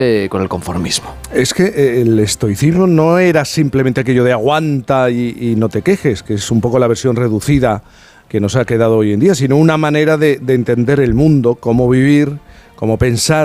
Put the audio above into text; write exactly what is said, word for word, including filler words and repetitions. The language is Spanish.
eh, con el conformismo. Es que el estoicismo no era simplemente aquello de aguanta y, y no te quejes, que es un poco la versión reducida que nos ha quedado hoy en día, sino una manera de, de entender el mundo, cómo vivir, cómo pensar